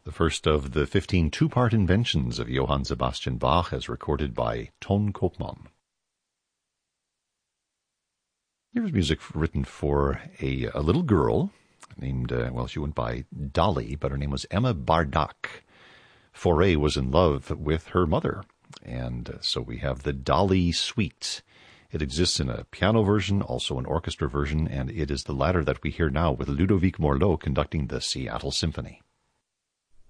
the first of the 15 two-part inventions of Johann Sebastian Bach as recorded by Ton Koopman. Here's music written for a little girl named, she went by Dolly, but her name was Emma Bardak. Fauré was in love with her mother, and so we have the Dolly Suite. It exists in a piano version, also an orchestra version, and it is the latter that we hear now with Ludovic Morlot conducting the Seattle Symphony.